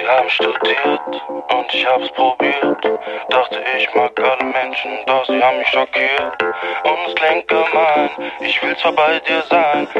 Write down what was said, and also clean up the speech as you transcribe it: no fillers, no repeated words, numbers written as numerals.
Wir haben studiert und ich hab's probiert. Dachte ich mag alle Menschen, doch sie haben mich schockiert. Und es klingt gemein, ich will zwar bei dir sein,